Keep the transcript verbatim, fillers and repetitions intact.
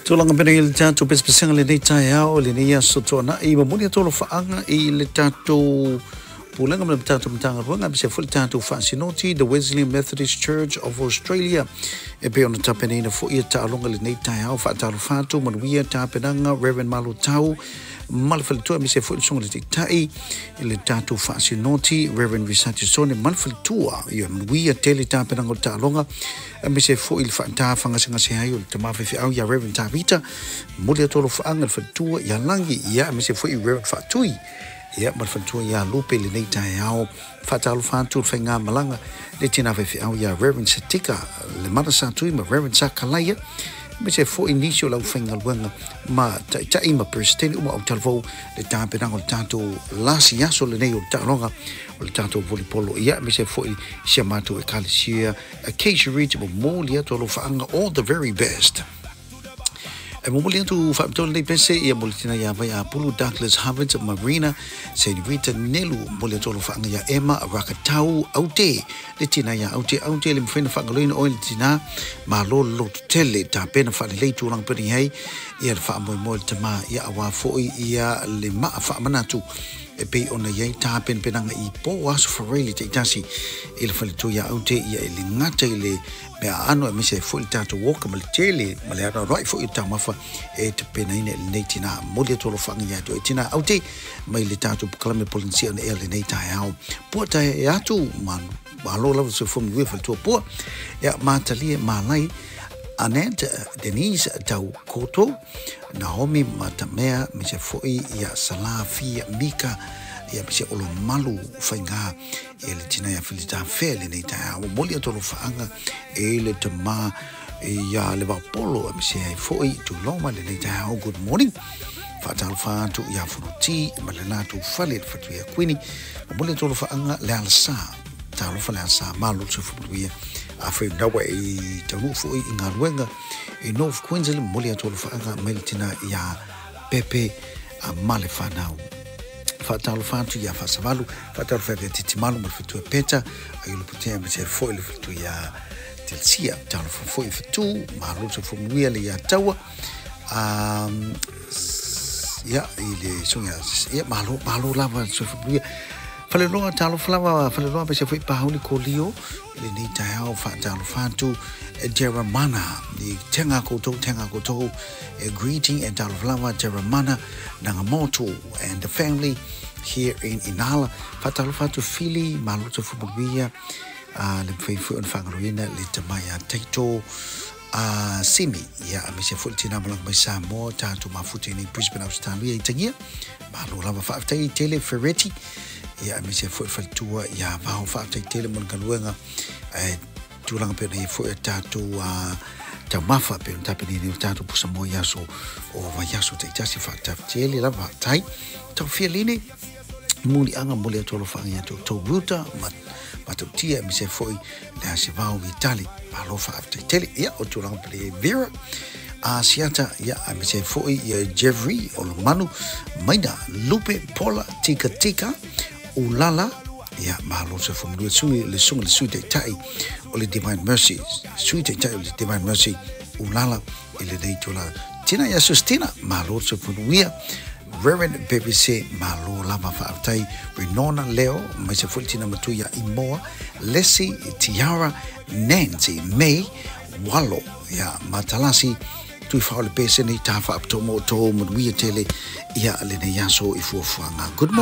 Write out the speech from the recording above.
Tulang penil tato pespesenga le nei taiao le nei sotona I mamuni tolo faanga I le tato pulang am tato mtanga puanga bise full tato fasinoti the Wesleyan Methodist Church of Australia e pe ona tapenina fo ia talonga le nei taiao fa talo fatu manuia tapenanga Reverend Malu Tau malfaltua bise full songa le tai le tato fasinoti Reverend Visati Sone malfaltua ia manuia tele tapenanga talonga bise fo il fanta fanga singa se hayo tamafe fi au ya Reverend Tabita mole tolo faanga faltua ya langi ya bise fo Reverend Fatui ya malfaltua ya lupe le nei taiao fatalo fatu fenga malanga le tina fi au ya Reverend Satika le mana satui ma Reverend Sakalaya bise fo initial au fenga luanga ma ta ta ima presteni uma au talvo le tapenanga o tato lasi yaso le nei o talonga o le tato volipolo ia bise fo siamato e kalisia occasion reach mo lia tolo faanga all the very best. E mo lia tu fa tolo nei pese ia molitina ya vai a Pulu Douglas Harvard Marina Senorita Nelu mo lia tolo faanga ya Emma Rakatau aute le tina ya aute aute le mfena faanga loina o le tina ma lo lo tele ta pena fa le tu lang peni hai ia fa mo mo tama ia awa fo ia le ma fa manatu e pe ona ia ta pen penanga I po aso for really te tasi il fa le tu ya aute ia le ngata le me ano e mise fo il tato walk mal tele mal ana right fo il tamafa e te pena ine le netina mo le tolo faanga ya to tina aute mai le tato klame policia na ele nei tai au po ta ya tu man malo la so fo mi fa to po ya matalie malai Annette Denise Tau Koto Naomi Matamea mise foi ya Salafi Mika ya mise olo malu fainga ele tina ya filita fele nei ta o moli tolo faanga ele tama ya le polo mise foi tu loma le nei ta good morning fatal fa tu ya fruti malena tu fale fatu ya kwini moli tolo faanga le alsa ta lo fale alsa malu tu fuia afei nawa I tanu fo I ngaruenga I North Queensland moli atolo faanga meltina ya pepe a malefanau fatalo fatu ya fasavalu fatalo fa titimalu mo fitu peta ayulu putea me se fo ile fitu ya tilsia talo fo fo fitu malu se fo muele ya tawa um ya ile songa ya malu malu lava se fo Fale loa talo flawa fale loa bese foi pauli kolio le ni tao fa talo fatu Jeremana ni tenga koto tenga koto a greeting and talo flawa Jeremana Nangamoto and the family here in Inala fa talo fatu fili maluto fubuia uh, le foi foi fangaruina le tamaya taito uh, simi ya amese fultina malang mai samo tatu mafuti ni Brisbane Australia itangia malu lava fa tai tele ferretti ya mise fo faltua ya va fa ta tele mon kaluenga e tulang pe nei fo tatu a ta mafa pe ta pe ni tatu pusa mo yaso o va yaso te tasi fa ta tele la va tai to fielini muli anga muli to lo fa ya to to ruta mat mat tia mise fo la se va o Italy va lo fa ta tele ya o tulang pe Vera a siata ya mise fo ya Jeffrey o manu maina lupe pola tika tika ulala ya malo se fo mlu sui le sung le sui te tai o le divine mercy sui te tai o le divine mercy ulala ile dei tola tina ya sustina malo se fo wia Reverend B B C malo lava fa tai Renona Leo mai se fo tina matu ya Imoa Leslie Tiara Nancy May Wallo ya matalasi tu fa le pese ni ta fa to mo to mo wia tele ya le ne yaso ifu fuanga good morning.